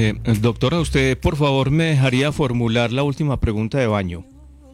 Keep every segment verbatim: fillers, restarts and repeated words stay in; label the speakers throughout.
Speaker 1: Eh, doctora, usted por favor me dejaría formular la última pregunta de baño.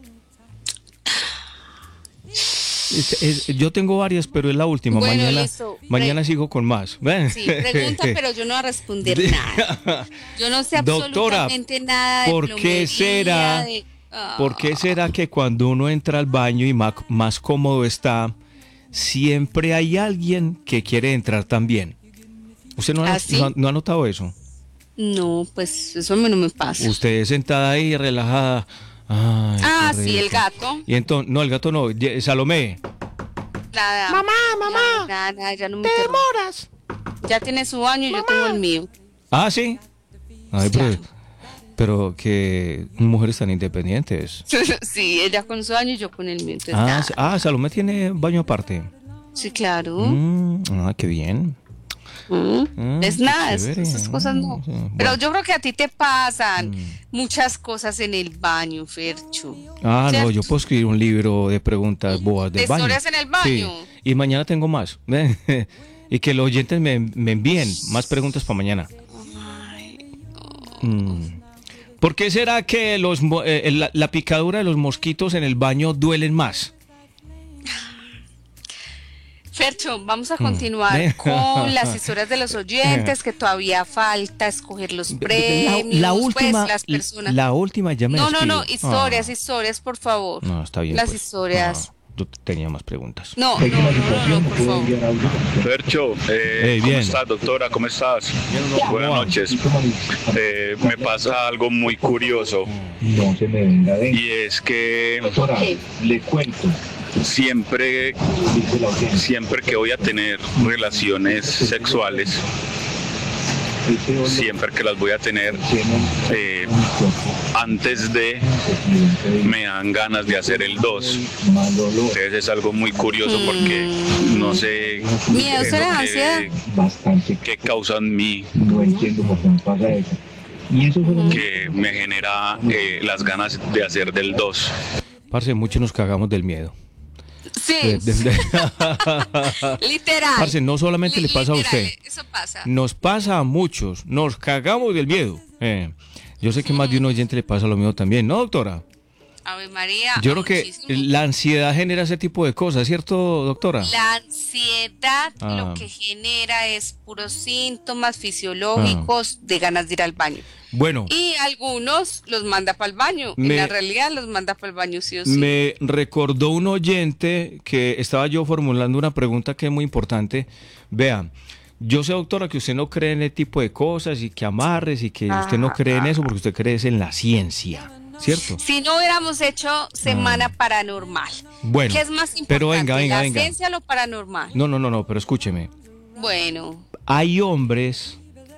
Speaker 1: Es, es, yo tengo varias, pero es la última.
Speaker 2: Bueno,
Speaker 1: mañana
Speaker 2: listo.
Speaker 1: mañana
Speaker 2: Pre
Speaker 1: sigo con más.
Speaker 2: sí, pregunta, pero yo no voy a responder nada. Yo no sé
Speaker 1: Doctora,
Speaker 2: absolutamente nada de
Speaker 1: ¿por
Speaker 2: plomería,
Speaker 1: qué será,
Speaker 2: de... Oh.
Speaker 1: ¿por qué será que cuando uno entra al baño y más, más cómodo está, siempre hay alguien que quiere entrar también? ¿Usted no ha,
Speaker 2: ¿Ah, sí?
Speaker 1: no, no ha notado eso?
Speaker 2: No, pues eso a mí no me pasa.
Speaker 1: Usted sentada ahí relajada. Ay,
Speaker 2: ah,
Speaker 1: qué
Speaker 2: sí, el
Speaker 1: rico.
Speaker 2: gato.
Speaker 1: Y entonces, no, el gato no, Ye- Salomé.
Speaker 2: Nada.
Speaker 3: Mamá, mamá,
Speaker 2: Nada, nada, ya no me
Speaker 3: te
Speaker 2: interrumpe.
Speaker 3: demoras.
Speaker 2: Ya tiene su baño y yo tengo el mío.
Speaker 1: Ah, sí. Ay,
Speaker 2: Claro.
Speaker 1: pero, pero que mujeres tan independientes.
Speaker 2: Sí, ella con su baño y yo con el mío. Entonces,
Speaker 1: Ah,
Speaker 2: nada.
Speaker 1: s- ah, Salomé tiene baño aparte.
Speaker 2: Sí, claro.
Speaker 1: Mm, ah, qué bien.
Speaker 2: Mm.
Speaker 1: Ah,
Speaker 2: es
Speaker 1: qué
Speaker 2: nada, es-
Speaker 1: chévere.
Speaker 2: esas cosas no.
Speaker 1: Ah, sí, bueno.
Speaker 2: Pero yo creo que a ti te pasan
Speaker 1: Mm.
Speaker 2: muchas cosas en el baño, Fercho.
Speaker 1: Ah, no,
Speaker 2: ¿Cierto?
Speaker 1: yo puedo escribir un libro de preguntas boas del
Speaker 2: ¿De
Speaker 1: baño.
Speaker 2: historias en el baño?
Speaker 1: Sí, y mañana tengo más. Y que los oyentes me, me envíen más preguntas para mañana. Mm. ¿Por qué será que los, mo- eh, la, la picadura de los mosquitos en el baño duelen más?
Speaker 2: Fercho, vamos a
Speaker 1: Mm.
Speaker 2: continuar con las historias de los oyentes, que todavía falta escoger los premios,
Speaker 1: la, la última,
Speaker 2: pues, las personas.
Speaker 1: la última ya me
Speaker 2: no, no, no,
Speaker 1: despido.
Speaker 2: historias,
Speaker 1: Ah.
Speaker 2: historias, por favor.
Speaker 1: No, está bien.
Speaker 2: Las
Speaker 1: pues.
Speaker 2: historias.
Speaker 1: Ah, yo tenía más preguntas.
Speaker 2: No, no, no, no, no, por favor.
Speaker 4: Fercho, eh,
Speaker 1: Hey,
Speaker 4: ¿cómo
Speaker 1: bien.
Speaker 4: estás, doctora? ¿Cómo estás? Buenas noches. Eh, me pasa algo muy curioso
Speaker 5: No se me venga de
Speaker 4: y es que
Speaker 5: doctora, le cuento,
Speaker 4: siempre,
Speaker 5: dice la oyente,
Speaker 4: siempre que voy a tener relaciones sexuales,
Speaker 5: ese olor
Speaker 4: siempre que las voy a tener,
Speaker 5: tiene
Speaker 4: eh,
Speaker 5: un cuerpo,
Speaker 4: antes de
Speaker 5: presidente de
Speaker 4: me dan ganas de hacer el dos.
Speaker 5: mal olor,
Speaker 4: Entonces es algo muy curioso porque no sé
Speaker 2: Miedo,
Speaker 4: qué es
Speaker 2: será
Speaker 4: lo
Speaker 2: ansiedad.
Speaker 4: que,
Speaker 5: bastante,
Speaker 4: qué causa en mí
Speaker 5: no entiendo por qué me pasa eso. Y eso solamente
Speaker 4: que me genera eh, las ganas de hacer del dos.
Speaker 1: Parce, muchos nos cagamos del miedo.
Speaker 2: Sí,
Speaker 1: De- de- de-
Speaker 2: literal.
Speaker 1: Parce, no solamente le pasa a
Speaker 2: Literal,
Speaker 1: usted,
Speaker 2: Eso pasa.
Speaker 1: nos pasa a muchos, nos cagamos del miedo. Eh, yo sé que más de un oyente le pasa lo mismo también, ¿no, doctora?
Speaker 2: Ave María.
Speaker 1: Yo creo que
Speaker 2: muchísimo.
Speaker 1: la ansiedad genera ese tipo de cosas, ¿cierto, doctora?
Speaker 2: La ansiedad
Speaker 1: Ah.
Speaker 2: lo que genera es puros síntomas fisiológicos de ganas de ir al baño.
Speaker 1: Bueno,
Speaker 2: Y algunos los manda para el baño.
Speaker 1: Me-
Speaker 2: en la realidad los manda para el baño sí o sí.
Speaker 1: me recordó un oyente que estaba yo formulando una pregunta que es muy importante. Vea, yo sé, doctora, que usted no cree en ese tipo de cosas y que amarres y que usted no cree en eso porque usted cree es en la ciencia, ¿cierto?
Speaker 2: Si no hubiéramos hecho semana paranormal.
Speaker 1: Ah. Bueno,
Speaker 2: ¿Qué es más importante?
Speaker 1: pero venga, venga,
Speaker 2: ¿La
Speaker 1: venga.
Speaker 2: ciencia o lo paranormal?
Speaker 1: No, no, no, no, pero escúcheme.
Speaker 2: Bueno,
Speaker 1: Hay hombres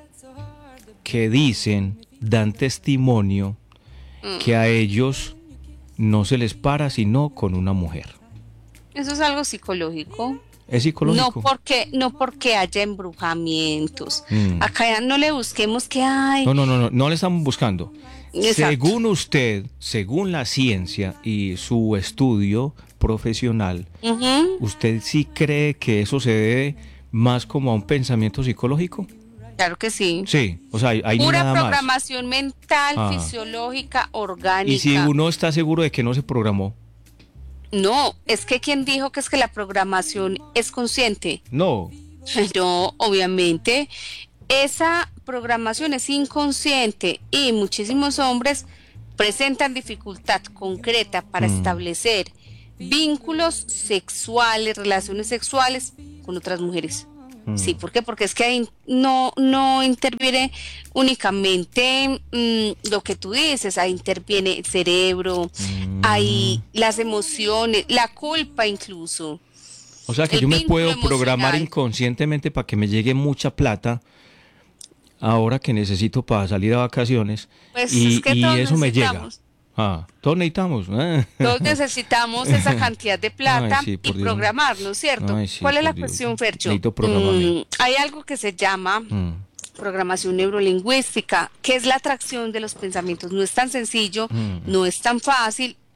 Speaker 1: que dicen, dan testimonio, que a ellos no se les para sino con una mujer.
Speaker 2: eso es algo psicológico.
Speaker 1: ¿Es psicológico?
Speaker 2: No porque, no porque haya embrujamientos.
Speaker 1: Mm.
Speaker 2: Acá ya no le busquemos que hay.
Speaker 1: No, no, no, no, no le estamos buscando.
Speaker 2: Exacto.
Speaker 1: Según usted, según la ciencia y su estudio profesional,
Speaker 2: Ujú.
Speaker 1: ¿usted sí cree que eso se debe más como a un pensamiento psicológico?
Speaker 2: Claro que sí.
Speaker 1: Sí, o sea, hay, hay
Speaker 2: Pura
Speaker 1: nada más.
Speaker 2: programación mental,
Speaker 1: Ah.
Speaker 2: fisiológica, orgánica.
Speaker 1: Y si uno está seguro de que no se programó,
Speaker 2: No, es que quien dijo que es que la programación es consciente.
Speaker 1: no.
Speaker 2: No, obviamente. Esa programación es inconsciente y muchísimos hombres presentan dificultad concreta para
Speaker 1: Mm.
Speaker 2: establecer vínculos sexuales, relaciones sexuales con otras mujeres.
Speaker 1: Mm.
Speaker 2: Sí, ¿por qué? Porque es que ahí no, no interviene únicamente mm, lo que tú dices, ahí interviene el cerebro,
Speaker 1: Mm.
Speaker 2: ahí las emociones, la culpa incluso.
Speaker 1: O sea que
Speaker 2: El
Speaker 1: yo me
Speaker 2: vínculo
Speaker 1: puedo programar
Speaker 2: emocional.
Speaker 1: inconscientemente para que me llegue mucha plata ahora que necesito para salir a vacaciones
Speaker 2: Pues
Speaker 1: y,
Speaker 2: es que
Speaker 1: y
Speaker 2: todos
Speaker 1: eso me llega.
Speaker 2: necesitamos.
Speaker 1: Ah, todos necesitamos. ¿eh?
Speaker 2: Todos necesitamos esa cantidad de plata
Speaker 1: Ay, sí, por
Speaker 2: y
Speaker 1: Dios.
Speaker 2: programarnos, ¿cierto?
Speaker 1: Ay, sí,
Speaker 2: ¿Cuál es
Speaker 1: por
Speaker 2: la
Speaker 1: Dios.
Speaker 2: cuestión, Fercho?
Speaker 1: Necesito programarme.
Speaker 2: Mm, hay algo que se llama
Speaker 1: Mm,
Speaker 2: programación neurolingüística, que es la atracción de los pensamientos. No es tan sencillo,
Speaker 1: Mm.
Speaker 2: no es tan fácil,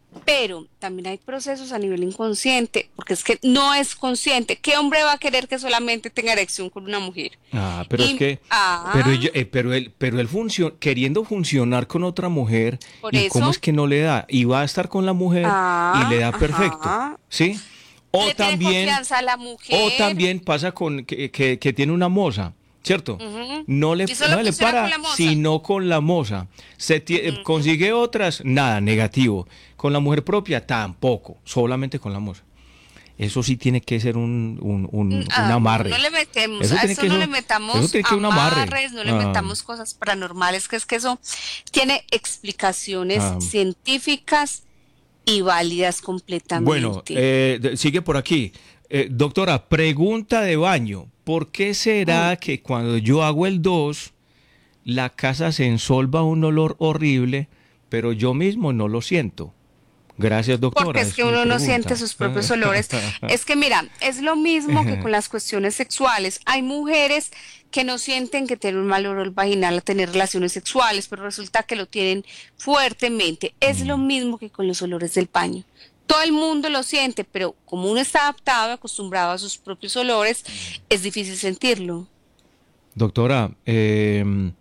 Speaker 2: Pero también hay procesos a nivel inconsciente, porque es que no es consciente. ¿Qué hombre va a querer que solamente tenga erección con una mujer?
Speaker 1: Ah, pero
Speaker 2: Y-
Speaker 1: es que,
Speaker 2: ah,
Speaker 1: pero, ella- eh, pero él, pero él funcio- queriendo funcionar con otra mujer,
Speaker 2: Por
Speaker 1: ¿y cómo
Speaker 2: eso.
Speaker 1: es que no le da? Y va a estar con la mujer
Speaker 2: Ah,
Speaker 1: y le da
Speaker 2: ajá.
Speaker 1: perfecto, ¿sí? O
Speaker 2: le tiene
Speaker 1: también,
Speaker 2: confianza a la mujer.
Speaker 1: o también pasa con que, que, que tiene una moza, ¿cierto?
Speaker 2: Ujú.
Speaker 1: No le,
Speaker 2: Y solo
Speaker 1: no le
Speaker 2: funciona
Speaker 1: para,
Speaker 2: con la moza.
Speaker 1: sino con la moza. Se ti- eh, consigue otras, nada, negativo. Con la mujer propia, tampoco, solamente con la moza. Eso sí tiene que ser un, un, un, un
Speaker 2: Ah,
Speaker 1: amarre.
Speaker 2: No le metemos,
Speaker 1: Eso
Speaker 2: a
Speaker 1: tiene
Speaker 2: eso
Speaker 1: que
Speaker 2: no
Speaker 1: ser-
Speaker 2: le metamos
Speaker 1: eso tiene que ser un amarre.
Speaker 2: amarres, no le
Speaker 1: Ah.
Speaker 2: metamos cosas paranormales, que es que eso tiene explicaciones
Speaker 1: Ah.
Speaker 2: científicas y válidas completamente.
Speaker 1: Bueno, eh, de- sigue por aquí. Eh, doctora, pregunta de baño. ¿Por qué será
Speaker 2: Mm.
Speaker 1: que cuando yo hago el dos, la casa se ensolva un olor horrible, pero yo mismo no lo siento? Gracias, doctora.
Speaker 2: Porque es que
Speaker 1: mi
Speaker 2: uno no
Speaker 1: pregunta.
Speaker 2: siente sus propios olores. Es que mira, es lo mismo que con las cuestiones sexuales. Hay mujeres que no sienten que tienen un mal olor vaginal al tener relaciones sexuales, pero resulta que lo tienen fuertemente. Es lo mismo que con los olores del baño. Todo el mundo lo siente, pero como uno está adaptado, acostumbrado a sus propios olores, es difícil sentirlo.
Speaker 1: Doctora, eh,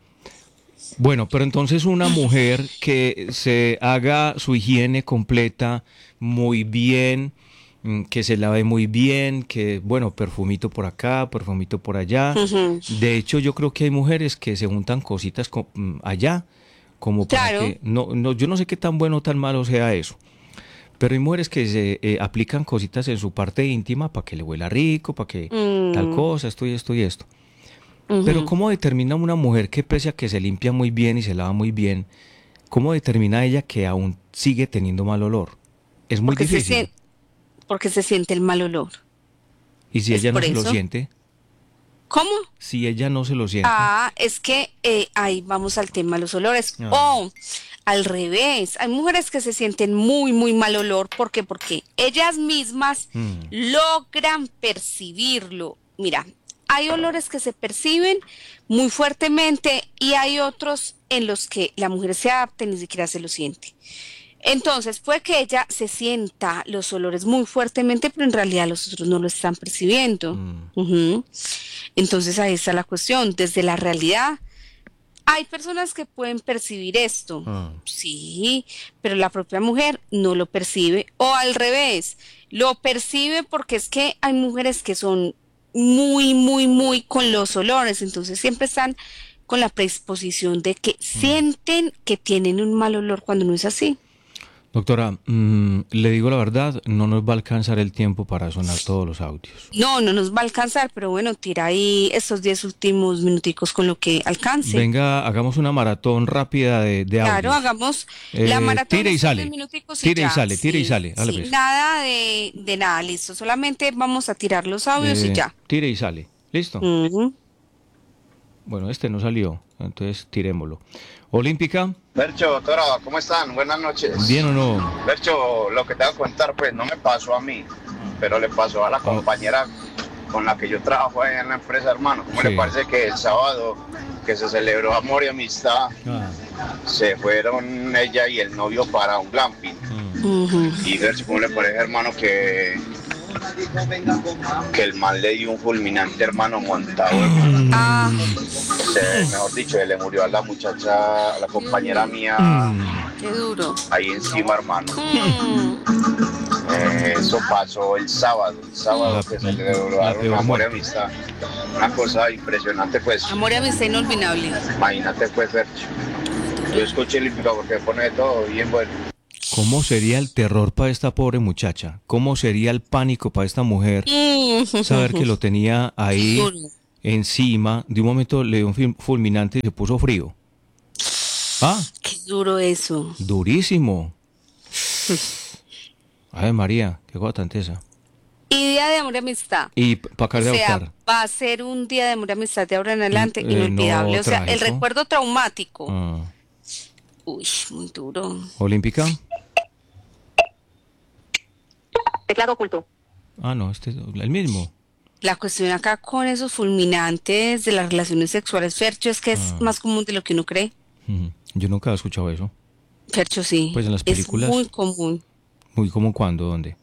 Speaker 1: bueno, pero entonces una mujer que se haga su higiene completa muy bien, mm, que se lave muy bien, que, bueno, perfumito por acá, perfumito por allá.
Speaker 2: Ujú.
Speaker 1: De hecho, yo creo que hay mujeres que se juntan cositas co- mm, allá, como para
Speaker 2: Claro.
Speaker 1: que, no, no, yo no sé qué tan bueno o tan malo sea eso. Pero hay mujeres que se eh, aplican cositas en su parte íntima para que le huela rico, para que
Speaker 2: Mm.
Speaker 1: tal cosa, esto y esto y esto.
Speaker 2: Ujú.
Speaker 1: Pero ¿cómo determina una mujer que pese a que se limpia muy bien y se lava muy bien, cómo determina ella que aún sigue teniendo mal olor? Es muy
Speaker 2: Porque se,
Speaker 1: difícil.
Speaker 2: sien- porque se siente el mal olor.
Speaker 1: Y si
Speaker 2: es
Speaker 1: ella no
Speaker 2: por
Speaker 1: se lo
Speaker 2: eso.
Speaker 1: siente,
Speaker 2: ¿Cómo?
Speaker 1: si ella no se lo siente.
Speaker 2: Ah, es que eh, ahí vamos al tema de los olores.
Speaker 1: Ah.
Speaker 2: O al revés, hay mujeres que se sienten muy, muy mal olor. ¿Por qué? Porque ellas mismas
Speaker 1: Mm.
Speaker 2: logran percibirlo. Mira, hay olores que se perciben muy fuertemente y hay otros en los que la mujer se adapta y ni siquiera se lo siente. Entonces, puede que ella se sienta los olores muy fuertemente, pero en realidad los otros no lo están percibiendo.
Speaker 1: Mm.
Speaker 2: Ujú. Entonces, ahí está la cuestión. Desde la realidad, hay personas que pueden percibir esto.
Speaker 1: Ah.
Speaker 2: Sí, pero la propia mujer no lo percibe. O al revés, lo percibe porque es que hay mujeres que son muy, muy, muy con los olores. Entonces, siempre están con la predisposición de que sienten que tienen un mal olor cuando no es así.
Speaker 1: Doctora, mm, le digo la verdad, no nos va a alcanzar el tiempo para sonar todos los audios.
Speaker 2: No, no nos va a alcanzar, pero bueno, tira ahí estos diez últimos minuticos con lo que alcance.
Speaker 1: Venga, hagamos una maratón rápida de, de
Speaker 2: Claro,
Speaker 1: audios.
Speaker 2: hagamos
Speaker 1: Eh,
Speaker 2: la maratón.
Speaker 1: tire y
Speaker 2: de
Speaker 1: sale.
Speaker 2: diez minuticos
Speaker 1: Tire y
Speaker 2: ya.
Speaker 1: sale, tire y
Speaker 2: Sí,
Speaker 1: sale. Dale,
Speaker 2: sí,
Speaker 1: pues.
Speaker 2: nada de, de nada, listo. Solamente vamos a tirar los audios
Speaker 1: Eh,
Speaker 2: y ya.
Speaker 1: Tire y sale. ¿Listo?
Speaker 2: Ujú.
Speaker 1: Bueno, este no salió, entonces tirémoslo. Olímpica,
Speaker 3: Bercho, doctora, ¿cómo están? Buenas noches.
Speaker 1: ¿bien o no?
Speaker 3: Bercho, lo que te voy a contar, pues no me pasó a mí, pero le pasó a la compañera con la que yo trabajo ahí en la empresa, hermano. ¿Cómo
Speaker 1: Sí.
Speaker 3: le parece que el sábado que se celebró Amor y Amistad,
Speaker 1: Ah,
Speaker 3: se fueron ella y el novio para un glamping?
Speaker 1: mm.
Speaker 2: Ujú.
Speaker 3: Y Bercho, ¿cómo le parece, hermano, que, que el mal le dio un fulminante, hermano, montado? hermano?
Speaker 2: Ah,
Speaker 3: Se- mejor dicho, le murió a la muchacha, a la compañera mía,
Speaker 1: Mm.
Speaker 2: qué duro.
Speaker 3: ahí encima, hermano.
Speaker 2: Mm.
Speaker 3: Eh, eso pasó el sábado, el sábado
Speaker 1: La-
Speaker 3: que
Speaker 1: la-
Speaker 3: se
Speaker 1: la
Speaker 3: celebraron
Speaker 1: peor
Speaker 3: Amor y
Speaker 1: muerte.
Speaker 3: Amistad. Una cosa impresionante, pues.
Speaker 2: Amor y amistad inolvidable.
Speaker 3: Imagínate, pues, Fercho. Yo escuché el hípico porque pone todo bien bueno.
Speaker 1: ¿Cómo sería el terror para esta pobre muchacha? ¿Cómo sería el pánico para esta mujer
Speaker 2: Mm.
Speaker 1: saber que lo tenía ahí
Speaker 2: Duro.
Speaker 1: encima? De un momento le dio un fil- fulminante y se puso frío. Ah,
Speaker 2: Qué duro eso.
Speaker 1: durísimo. Ay, María, qué cosa tan tesa.
Speaker 2: Y día de amor y amistad.
Speaker 1: Y para
Speaker 2: O
Speaker 1: acabar de
Speaker 2: sea,
Speaker 1: adoptar.
Speaker 2: va a ser un día de amor y amistad de ahora en adelante
Speaker 1: Eh,
Speaker 2: inolvidable.
Speaker 1: no,
Speaker 2: o sea, el
Speaker 1: trágico.
Speaker 2: recuerdo traumático.
Speaker 1: Ah.
Speaker 2: Uy, muy duro.
Speaker 1: ¿Olímpica?
Speaker 6: Teclado oculto.
Speaker 1: Ah, no, este es el mismo.
Speaker 2: La cuestión acá con esos fulminantes de las relaciones sexuales, Fercho, es que es
Speaker 1: Ah.
Speaker 2: más común de lo que uno cree.
Speaker 1: Ujú. Yo nunca he escuchado eso.
Speaker 2: Fercho, sí.
Speaker 1: Pues en las películas.
Speaker 2: Es muy común.
Speaker 1: Uy, ¿cómo cuándo? ¿Dónde?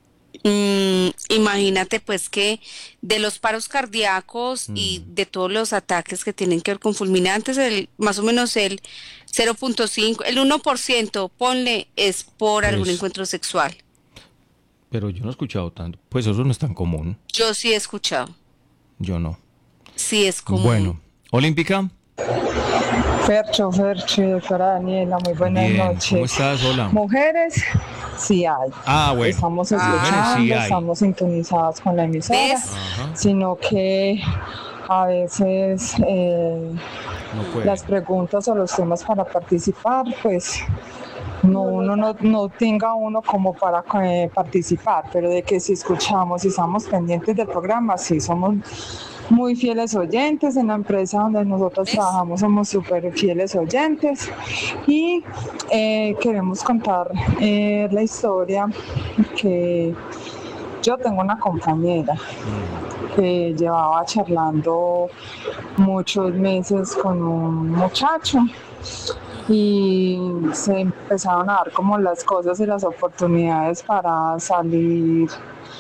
Speaker 2: Mm, imagínate pues que de los paros cardíacos y
Speaker 1: Mm.
Speaker 2: de todos los ataques que tienen que ver con fulminantes, el, más o menos el cero punto cinco, el uno por ciento, ponle, es por algún
Speaker 1: Pues,
Speaker 2: encuentro sexual.
Speaker 1: pero yo no he escuchado tanto. Pues eso no es tan común.
Speaker 2: Yo sí he escuchado,
Speaker 1: Yo no.
Speaker 2: sí es
Speaker 1: Bueno,
Speaker 2: común.
Speaker 1: Olímpica.
Speaker 7: Fercho, Fercho, doctora Daniela, muy buenas
Speaker 1: Bien, ¿cómo
Speaker 7: noches.
Speaker 1: estás? Hola.
Speaker 7: Mujeres, sí hay.
Speaker 1: Ah, bueno.
Speaker 7: Estamos
Speaker 2: Ah.
Speaker 1: Mujeres
Speaker 7: escuchando,
Speaker 1: sí hay.
Speaker 7: estamos sintonizadas con la emisora,
Speaker 2: ¿Ves?
Speaker 1: Ajá.
Speaker 7: sino que a veces eh,
Speaker 1: No puede.
Speaker 7: las preguntas o los temas para participar, pues no uno no, no tenga uno como para eh, participar, pero de que si escuchamos y estamos pendientes del programa, sí somos muy fieles oyentes. En la empresa donde nosotros
Speaker 2: ¿Ves?
Speaker 7: trabajamos somos súper fieles oyentes y eh, queremos contar eh, la historia que yo tengo una compañera que llevaba charlando muchos meses con un muchacho y se empezaron a dar como las cosas y las oportunidades para salir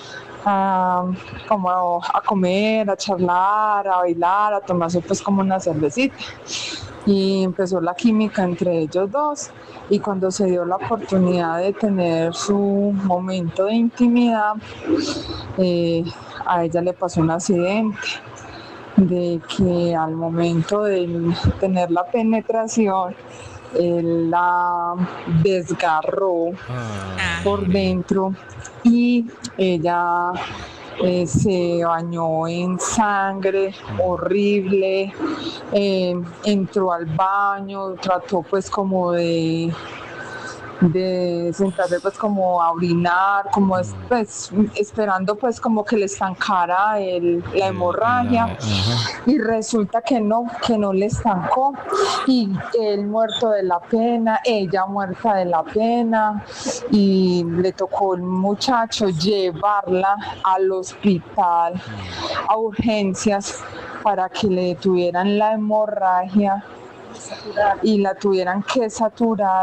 Speaker 7: a, como a comer, a charlar, a bailar, a tomarse pues como una cervecita. Y empezó la química entre ellos dos y cuando se dio la oportunidad de tener su momento de intimidad, eh, a ella le pasó un accidente de que al momento de tener la penetración, él la desgarró
Speaker 1: Ah,
Speaker 7: por dentro y ella eh, se bañó en sangre horrible, eh, entró al baño, trató pues como de de sentarse pues como a orinar, como es, pues esperando pues como que le estancara el, la hemorragia
Speaker 1: la- ajá.
Speaker 7: y resulta que no, que no le estancó y él muerto de la pena, ella muerta de la pena y le tocó al muchacho llevarla al hospital a urgencias para que le detuvieran la hemorragia y la tuvieran que saturar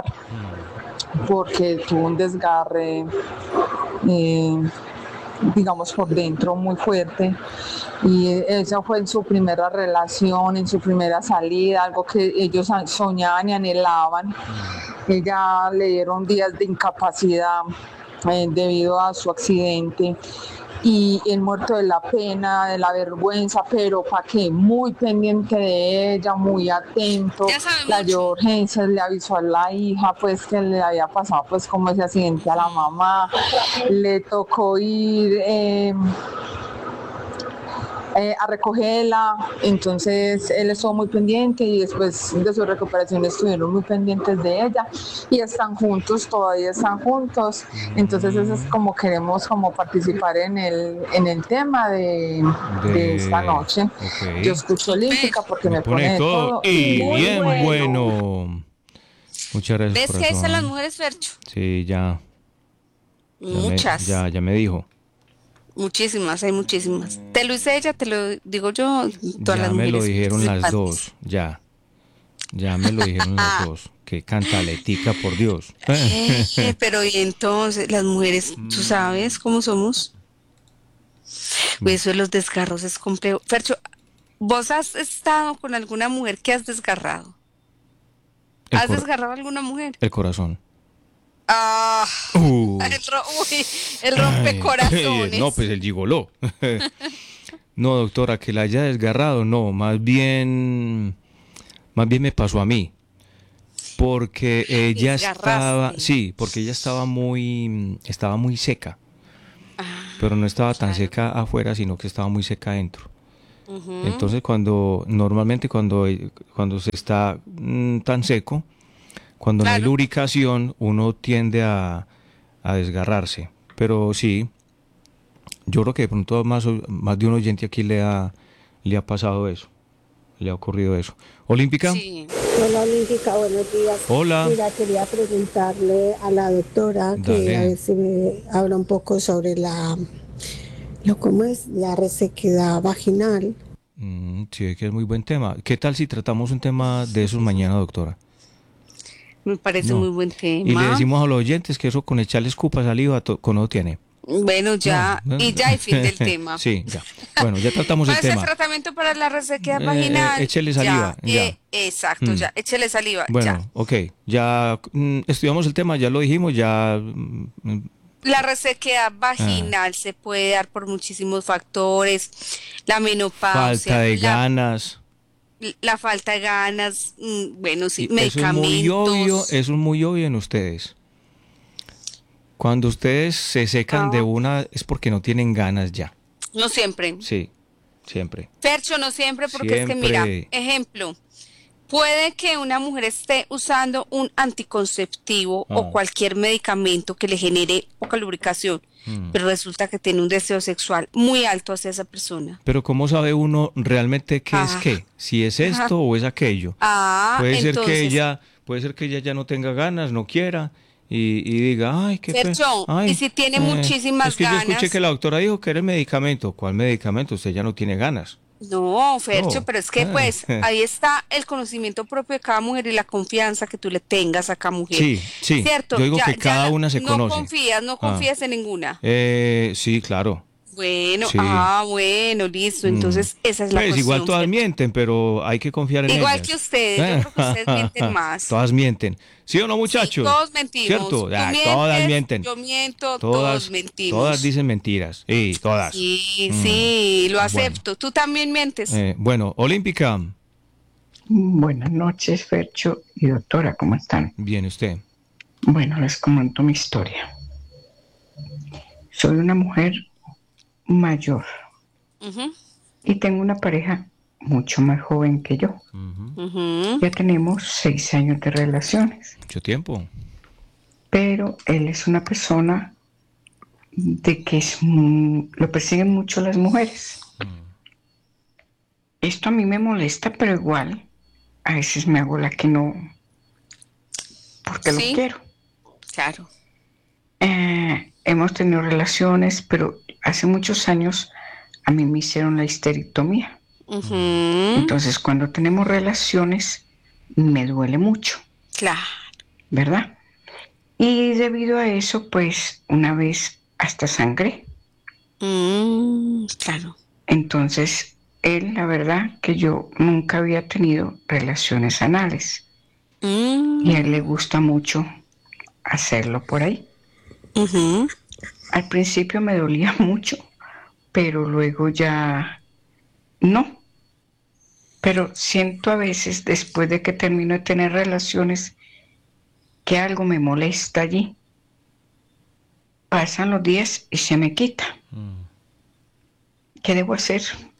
Speaker 7: porque tuvo un desgarre, eh, digamos, por dentro muy fuerte. Y esa fue en su primera relación, en su primera salida, algo que ellos soñaban y anhelaban. Ella le dieron días de incapacidad eh, debido a su accidente. Y el muerto de la pena, de la vergüenza, pero para qué, muy pendiente de ella, muy atento,
Speaker 2: Ya sabe
Speaker 7: la
Speaker 2: mucho.
Speaker 7: llevó a urgencias, le avisó a la hija pues que le había pasado pues como ese accidente a la mamá, le tocó ir eh, eh, a recogerla, entonces él estuvo muy pendiente y después de su recuperación estuvieron muy pendientes de ella y están juntos, todavía están juntos, entonces eso es como queremos como participar en el, en el tema de, de,
Speaker 1: De-
Speaker 7: esta noche.
Speaker 1: ok.
Speaker 7: Yo escucho Olímpica porque me,
Speaker 1: Me pone
Speaker 7: de
Speaker 1: todo y
Speaker 7: muy
Speaker 1: bien bueno. Muchas gracias,
Speaker 2: ¿Ves que
Speaker 1: corazón.
Speaker 2: esas las mujeres, Fercho?
Speaker 1: Sí, ya. ya me-
Speaker 2: Muchas,
Speaker 1: ya, ya me dijo.
Speaker 2: muchísimas, hay muchísimas. Te lo hice ella, te lo digo yo, todas
Speaker 1: Ya
Speaker 2: las
Speaker 1: me lo
Speaker 2: mujeres
Speaker 1: dijeron las
Speaker 2: participantes.
Speaker 1: dos. Ya. Ya me lo dijeron las dos. Qué cantaletica, por Dios.
Speaker 2: Eh, pero y entonces, las mujeres, ¿tú sabes cómo somos? Pues eso de los desgarros es complejo. Fercho, ¿vos has estado con alguna mujer que has desgarrado?
Speaker 1: El,
Speaker 2: ¿Has
Speaker 1: cor-
Speaker 2: desgarrado a alguna mujer?
Speaker 1: el corazón.
Speaker 2: Ah,
Speaker 1: Uh.
Speaker 2: el, ro- uy, el
Speaker 1: Ay,
Speaker 2: rompecorazones.
Speaker 1: no, pues el gigoló. No, doctora, que la haya desgarrado, no, más bien, más bien me pasó a mí, porque ella
Speaker 2: Desgarraste.
Speaker 1: estaba, sí, porque ella estaba muy, estaba muy seca,
Speaker 2: Ah,
Speaker 1: pero no estaba tan
Speaker 2: claro.
Speaker 1: seca afuera, sino que estaba muy seca adentro.
Speaker 2: ujú.
Speaker 1: Entonces, cuando, normalmente cuando, cuando se está mm, tan seco, cuando no hay
Speaker 2: Claro.
Speaker 1: lubricación, uno tiende a, a desgarrarse. Pero sí, yo creo que de pronto más, más de un oyente aquí le ha, le ha pasado eso, le ha ocurrido eso. Olímpica,
Speaker 2: Sí.
Speaker 8: Hola Olímpica, buenos días.
Speaker 1: hola.
Speaker 8: Mira, quería preguntarle a la doctora que
Speaker 1: Dale.
Speaker 8: a ver si me habla un poco sobre la, lo cómo es la resequedad vaginal.
Speaker 1: Mm, sí, que es muy buen tema. ¿Qué tal si tratamos un tema de esos mañana, doctora?
Speaker 2: Me parece
Speaker 1: No.
Speaker 2: muy buen tema.
Speaker 1: Y le decimos a los oyentes que eso con echarle escupa saliva to- con no tiene.
Speaker 2: Bueno, ya,
Speaker 1: No, no.
Speaker 2: y ya, y fin del tema.
Speaker 1: Sí, ya. Bueno, ya tratamos el
Speaker 2: ¿Cuál es el
Speaker 1: tema.
Speaker 2: tratamiento para la resequedad
Speaker 1: Eh,
Speaker 2: vaginal?
Speaker 1: eh, échele saliva,
Speaker 2: Ya,
Speaker 1: ya.
Speaker 2: eh, exacto,
Speaker 1: Mm.
Speaker 2: ya, échele saliva,
Speaker 1: Bueno,
Speaker 2: ya.
Speaker 1: ok, ya mm, estudiamos el tema, ya lo dijimos, ya... mm,
Speaker 2: La resequedad
Speaker 1: Ah.
Speaker 2: vaginal se puede dar por muchísimos factores, la menopausia,
Speaker 1: falta de
Speaker 2: la,
Speaker 1: ganas.
Speaker 2: la falta de ganas, mm, bueno, sí,
Speaker 1: Y eso es muy obvio,
Speaker 2: medicamentos.
Speaker 1: eso es muy obvio en ustedes. Cuando ustedes se secan de
Speaker 2: Ah.
Speaker 1: una es porque no tienen ganas ya.
Speaker 2: No siempre.
Speaker 1: Sí, siempre.
Speaker 2: Fercho, no siempre, porque es que mira,
Speaker 1: Siempre.
Speaker 2: ejemplo, puede que una mujer esté usando un anticonceptivo
Speaker 1: Ah.
Speaker 2: o cualquier medicamento que le genere poca lubricación,
Speaker 1: Mm.
Speaker 2: pero resulta que tiene un deseo sexual muy alto hacia esa persona.
Speaker 1: Pero ¿cómo sabe uno realmente qué es
Speaker 2: Ah.
Speaker 1: qué? Si es esto
Speaker 2: Ajá.
Speaker 1: o es aquello.
Speaker 2: Ah,
Speaker 1: Puede ser
Speaker 2: entonces,
Speaker 1: que ella, puede ser que ella ya no tenga ganas, no quiera y, y diga, ay, qué fe-
Speaker 2: Fercho,
Speaker 1: ay,
Speaker 2: y si tiene muchísimas
Speaker 1: es que yo escuché
Speaker 2: ganas.
Speaker 1: que la doctora dijo que era el medicamento. ¿Cuál medicamento? Usted ya no tiene ganas.
Speaker 2: No, Fercho,
Speaker 1: No.
Speaker 2: pero es que
Speaker 1: Ah.
Speaker 2: pues ahí está el conocimiento propio de cada mujer y la confianza que tú le tengas a cada mujer.
Speaker 1: Sí, sí.
Speaker 2: ¿Cierto?
Speaker 1: Yo digo
Speaker 2: Ya-
Speaker 1: que
Speaker 2: ya
Speaker 1: cada
Speaker 2: la-
Speaker 1: una se
Speaker 2: no
Speaker 1: conoce.
Speaker 2: confías, no
Speaker 1: Ah.
Speaker 2: confías en ninguna.
Speaker 1: Eh, sí, claro.
Speaker 2: Bueno,
Speaker 1: Sí.
Speaker 2: ah, bueno, listo. Entonces, esa es la
Speaker 1: Pues
Speaker 2: cuestión.
Speaker 1: igual todas
Speaker 2: Fercho.
Speaker 1: mienten, pero hay que confiar en
Speaker 2: Igual
Speaker 1: ellas.
Speaker 2: que ustedes, yo creo que ustedes mienten más.
Speaker 1: Todas mienten. ¿Sí o no, muchachos?
Speaker 2: Todos mentimos.
Speaker 1: ¿Cierto?
Speaker 2: Tú
Speaker 1: Ah,
Speaker 2: mientes,
Speaker 1: todas mienten.
Speaker 2: Yo miento,
Speaker 1: Todas,
Speaker 2: todos mentimos.
Speaker 1: todas dicen mentiras. Sí, todas.
Speaker 2: Sí,
Speaker 1: Mm.
Speaker 2: sí, lo
Speaker 1: Bueno.
Speaker 2: acepto. Tú también mientes.
Speaker 1: Eh, bueno, Olímpica.
Speaker 9: Buenas noches, Fercho y doctora, ¿cómo están?
Speaker 1: Bien, usted.
Speaker 9: Bueno, les comento mi historia. Soy una mujer mayor
Speaker 2: Ujú,
Speaker 9: y tengo una pareja mucho más joven que yo.
Speaker 1: Ujú.
Speaker 2: ujú.
Speaker 9: Ya tenemos seis años de relaciones,
Speaker 1: Mucho tiempo.
Speaker 9: pero él es una persona de que es, mu- lo persiguen mucho las mujeres. Esto a mí me molesta, pero igual a veces me hago la que no, porque
Speaker 2: Sí.
Speaker 9: lo quiero.
Speaker 2: Claro.
Speaker 9: Eh, hemos tenido relaciones, pero hace muchos años a mí me hicieron la histerectomía.
Speaker 2: Ujú,
Speaker 9: Entonces, cuando tenemos relaciones, me duele mucho,
Speaker 2: Claro.
Speaker 9: ¿verdad? Y debido a eso, pues, una vez hasta sangré.
Speaker 2: Mm, claro.
Speaker 9: Entonces, él, la verdad, que yo nunca había tenido relaciones anales.
Speaker 2: Mm,
Speaker 9: Y a él le gusta mucho hacerlo por ahí.
Speaker 2: ujú.
Speaker 9: Al principio me dolía mucho, pero luego ya no. Pero siento a veces, después de que termino de tener relaciones, que algo me molesta allí. Pasan los días y se me quita.
Speaker 1: Mm.
Speaker 9: ¿Qué debo hacer?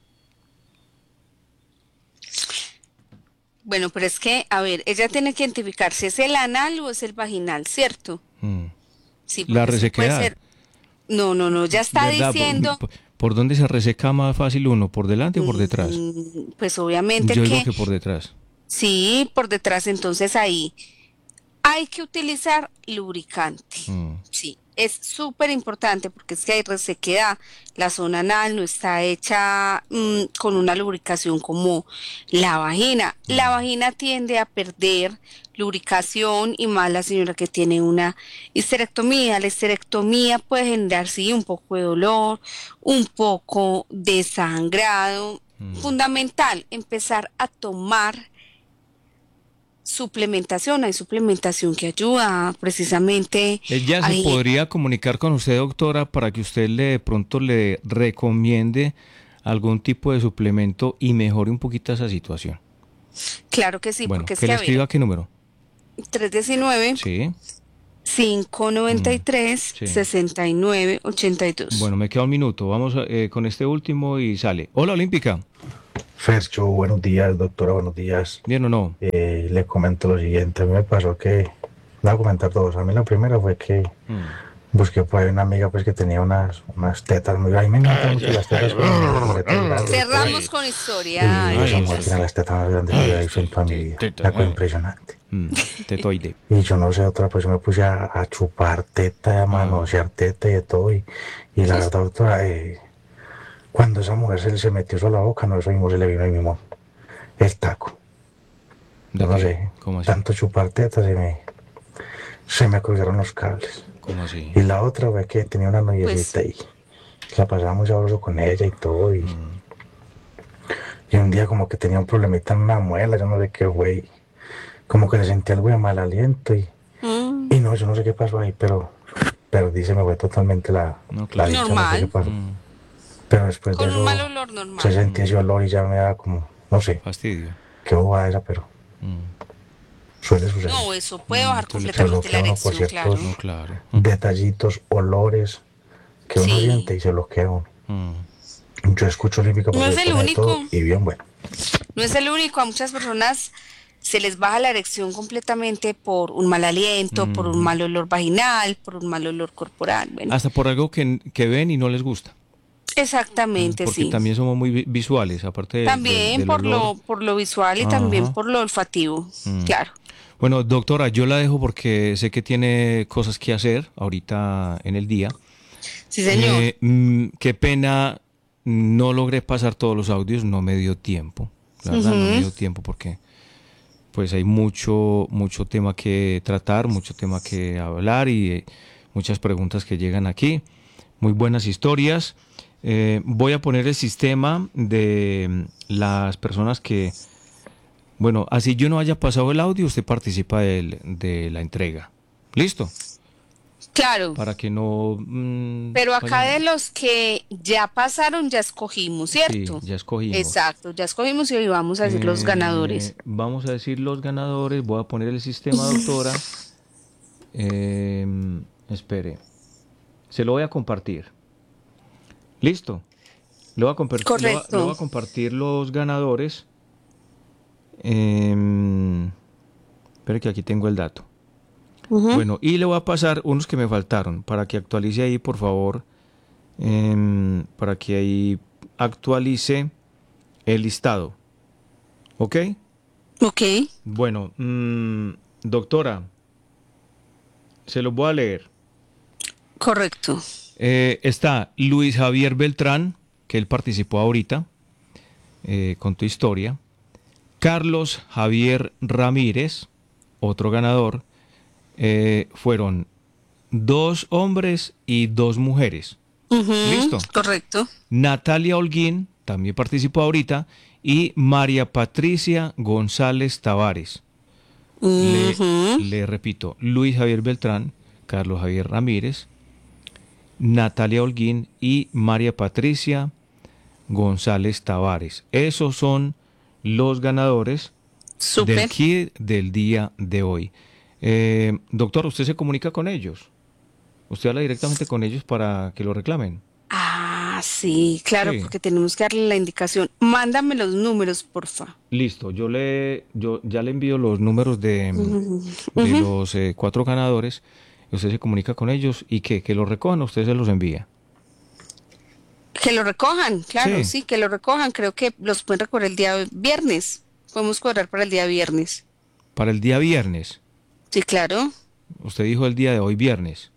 Speaker 2: Bueno, pero es que, a ver, ella tiene que identificar si es el anal o es el vaginal, ¿cierto?
Speaker 1: Mm.
Speaker 2: Sí,
Speaker 1: La
Speaker 2: porque eso puede
Speaker 1: resequedad.
Speaker 2: ser- No, no, no, ya está
Speaker 1: ¿Verdad?
Speaker 2: diciendo,
Speaker 1: ¿Por, por dónde se reseca más fácil uno? ¿Por delante o por detrás?
Speaker 2: mm, pues obviamente
Speaker 1: Yo digo
Speaker 2: que
Speaker 1: que por detrás.
Speaker 2: sí, por detrás, entonces ahí hay que utilizar lubricante.
Speaker 1: Mm.
Speaker 2: Sí, es súper importante porque es que hay resequedad. La zona anal no está hecha mm, con una lubricación como la vagina. La vagina tiende a perder lubricación y más la señora que tiene una histerectomía. La histerectomía puede generar, sí, un poco de dolor, un poco de sangrado.
Speaker 1: Mm.
Speaker 2: Fundamental, empezar a tomar suplementación. Hay suplementación que ayuda precisamente.
Speaker 1: Ella se
Speaker 2: ahí.
Speaker 1: podría comunicar con usted, doctora, para que usted le de pronto le recomiende algún tipo de suplemento y mejore un poquito esa situación.
Speaker 2: Claro que sí,
Speaker 1: Bueno,
Speaker 2: porque es
Speaker 1: que
Speaker 2: que
Speaker 1: le
Speaker 2: a ver,
Speaker 1: escriba qué número.
Speaker 2: tres uno nueve,
Speaker 1: Sí.
Speaker 2: cinco nueve tres,
Speaker 1: Sí.
Speaker 2: seis nueve ocho dos.
Speaker 1: Bueno, me queda un minuto. Vamos eh, con este último y sale. Hola, Olímpica.
Speaker 10: Fercho, buenos días, doctora, buenos días.
Speaker 1: ¿Bien o no?
Speaker 10: Eh, le comento lo siguiente, a mí me pasó que, voy a comentar dos, a mí la primera fue que
Speaker 1: Mm.
Speaker 10: busqué por ahí una amiga pues que tenía unas, unas tetas muy grandes, a mí me encantan mucho las tetas con unas tetas grandes.
Speaker 2: Cerramos con
Speaker 10: Y
Speaker 2: historia.
Speaker 10: esa
Speaker 2: Ay,
Speaker 10: mujer tiene las tetas más grandes que yo he visto en toda mi vida, una cosa impresionante.
Speaker 1: Mm. Tetoide.
Speaker 10: Y yo no sé, otra pues me puse a, a chupar teta, a manosear teta y de todo, y, y la verdad, doctora, eh, cuando esa mujer se, se metió eso a la boca, no, eso mismo se le vino ahí mismo el taco. Yo no sé,
Speaker 1: ¿Cómo así?
Speaker 10: tanto chupar tetas se me, se me cruzaron los cables.
Speaker 1: ¿Cómo así?
Speaker 10: Y la otra fue que tenía una noviecita
Speaker 2: Pues-
Speaker 10: y la pasaba muy sabroso con ella y todo. Y,
Speaker 1: Mm.
Speaker 10: y un día como que tenía un problemita en una muela, yo no sé qué, güey. Como que le sentí algo de mal aliento y,
Speaker 2: Mm,
Speaker 10: y no, yo no sé qué pasó ahí, pero perdí, se me fue totalmente la,
Speaker 1: No,
Speaker 10: la
Speaker 1: claro.
Speaker 10: dicha, no sé
Speaker 2: Normal.
Speaker 10: qué pasó.
Speaker 1: Mm,
Speaker 10: Pero después de
Speaker 2: con un
Speaker 10: eso
Speaker 2: mal olor
Speaker 10: se
Speaker 2: normal.
Speaker 10: sentía ese olor y ya me da como, no sé,
Speaker 1: fastidio.
Speaker 10: qué bobada esa, pero
Speaker 1: Mm,
Speaker 10: suele suceder.
Speaker 2: No, eso puede bajar
Speaker 1: entonces le
Speaker 2: completamente la
Speaker 10: bloquea uno por
Speaker 2: erección, claro.
Speaker 10: ciertos
Speaker 1: no, claro.
Speaker 10: detallitos, olores que uno
Speaker 2: Sí.
Speaker 10: siente y se bloquea uno.
Speaker 1: Mm,
Speaker 10: Yo escucho Olímpica
Speaker 2: No
Speaker 10: porque
Speaker 2: es el
Speaker 10: pone de todo
Speaker 2: único.
Speaker 10: y bien bueno.
Speaker 2: No es el único, a muchas personas se les baja la erección completamente por un mal aliento, por un
Speaker 1: Ujú.
Speaker 2: mal olor vaginal, por un mal olor corporal. Bueno,
Speaker 1: Hasta por algo que, que ven y no les gusta.
Speaker 2: exactamente,
Speaker 1: Porque
Speaker 2: sí.
Speaker 1: también somos muy vi- visuales, aparte de-
Speaker 2: También
Speaker 1: del- del
Speaker 2: por lo,
Speaker 1: olor.
Speaker 2: por lo visual y también
Speaker 1: Ajá.
Speaker 2: por lo olfativo,
Speaker 1: Mm.
Speaker 2: claro.
Speaker 1: Bueno, doctora, yo la dejo porque sé que tiene cosas que hacer ahorita en el día.
Speaker 2: Sí, señor.
Speaker 1: Eh, mm, qué pena, no logré pasar todos los audios, no me dio tiempo. La verdad, no me
Speaker 2: Ujú.
Speaker 1: dio tiempo porque pues hay mucho, mucho tema que tratar, mucho tema que hablar y eh, muchas preguntas que llegan aquí. Muy buenas historias. Eh, voy a poner el sistema de mm, las personas que, bueno, así yo no haya pasado el audio, usted participa del- de la entrega. ¿Listo?
Speaker 2: Claro.
Speaker 1: Para que no... mm,
Speaker 2: Pero acá
Speaker 1: vayan-
Speaker 2: de los que ya pasaron, ya escogimos, ¿cierto?
Speaker 1: Sí, ya escogimos.
Speaker 2: Exacto, ya escogimos y hoy vamos a decir los
Speaker 1: Eh,
Speaker 2: ganadores.
Speaker 1: Vamos a decir los ganadores. Voy a poner el sistema, doctora. Eh, espere. Se lo voy a compartir. ¿Listo? Le voy a, compartir,
Speaker 2: Correcto.
Speaker 1: le voy a compartir los ganadores. Eh, espere que aquí tengo el dato.
Speaker 2: Ujú.
Speaker 1: Bueno, y le voy a pasar unos que me faltaron para que actualice ahí, por favor. em, para que ahí actualice el listado. ¿Ok?
Speaker 2: Ok,
Speaker 1: Bueno, mm, doctora, se los voy a leer.
Speaker 2: correcto.
Speaker 1: Eh, está Luis Javier Beltrán, que él participó ahorita eh, con tu historia. Carlos Javier Ramírez, otro ganador. Eh, fueron dos hombres y dos mujeres.
Speaker 2: Ujú,
Speaker 1: Listo.
Speaker 2: correcto.
Speaker 1: Natalia Holguín también participó ahorita y María Patricia González Tavares. Le,
Speaker 2: Ujú.
Speaker 1: le repito, Luis Javier Beltrán, Carlos Javier Ramírez, Natalia Holguín y María Patricia González Tavares. Esos son los ganadores
Speaker 2: Súper.
Speaker 1: del kit del día de hoy. Eh, doctor, ¿usted se comunica con ellos? ¿Usted habla directamente con ellos para que lo reclamen?
Speaker 2: Ah, sí, claro,
Speaker 1: Sí.
Speaker 2: porque tenemos que darle la indicación. Mándame los números, porfa.
Speaker 1: Listo, yo le, yo ya le envío los números de,
Speaker 2: Ujú.
Speaker 1: de
Speaker 2: Ujú.
Speaker 1: los eh, cuatro ganadores. Usted se comunica con ellos y que, que los recojan, usted se los envía.
Speaker 2: Que lo recojan, claro,
Speaker 1: Sí.
Speaker 2: sí. que lo recojan. Creo que los pueden recoger el día viernes. Podemos cobrar para el día viernes.
Speaker 1: Para el día viernes.
Speaker 2: Sí, claro.
Speaker 1: Usted dijo el día de hoy viernes.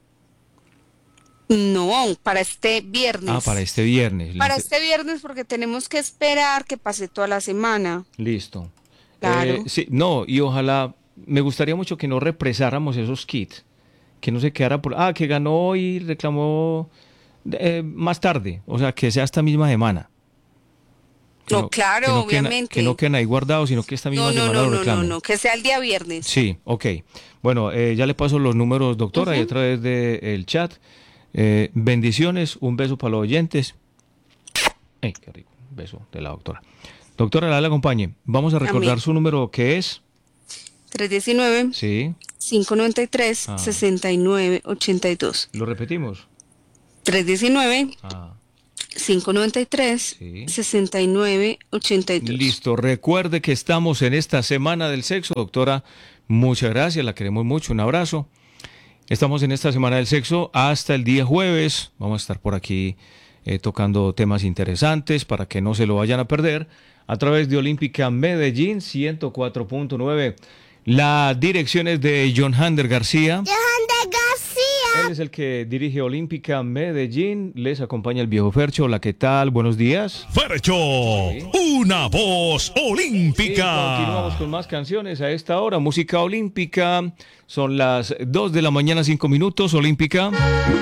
Speaker 2: No, para este viernes.
Speaker 1: Ah, para este viernes.
Speaker 2: Para
Speaker 1: Ent-
Speaker 2: este viernes porque tenemos que esperar que pase toda la semana.
Speaker 1: Listo.
Speaker 2: Claro.
Speaker 1: Eh, sí, no, y ojalá, me gustaría mucho que no represáramos esos kits. Que no se quedara por, ah, que ganó y reclamó eh, más tarde. O sea, que sea esta misma semana. Que
Speaker 2: No, claro,
Speaker 1: que no queden-
Speaker 2: obviamente.
Speaker 1: que no queden ahí guardados, sino que esta misma
Speaker 2: No, no,
Speaker 1: semana
Speaker 2: no,
Speaker 1: lo
Speaker 2: no, no,
Speaker 1: reclamen.
Speaker 2: no, que sea el día viernes.
Speaker 1: Sí, ok. Bueno, eh, ya le paso los números, doctora, y a través del chat. Eh, bendiciones, un beso para los oyentes. ¡Ay, qué rico! Un beso de la doctora. Doctora, la le acompañe. Vamos a recordar
Speaker 2: Amén.
Speaker 1: su número, que es.
Speaker 2: tres uno nueve,
Speaker 1: Sí,
Speaker 2: cinco nueve tres,
Speaker 1: Ah.
Speaker 2: seis nueve ocho dos.
Speaker 1: lo repetimos.
Speaker 2: tres uno nueve,
Speaker 1: Ah,
Speaker 2: cinco nueve tres,
Speaker 1: Sí.
Speaker 2: seis nueve ocho dos.
Speaker 1: listo. Recuerde que estamos en esta semana del sexo, doctora. Muchas gracias, la queremos mucho. Un abrazo. Estamos en esta semana del sexo hasta el día jueves. Vamos a estar por aquí eh, tocando temas interesantes para que no se lo vayan a perder a través de Olímpica Medellín ciento cuatro punto nueve. La dirección es de John Hander García.
Speaker 11: Johan de García.
Speaker 1: Él es el que dirige Olímpica Medellín. Les acompaña el viejo Fercho. Hola, ¿qué tal? Buenos días.
Speaker 11: Fercho, sí. Una voz olímpica.
Speaker 1: Sí, continuamos con más canciones a esta hora. Música olímpica. Son las dos de la mañana, cinco minutos. Olímpica.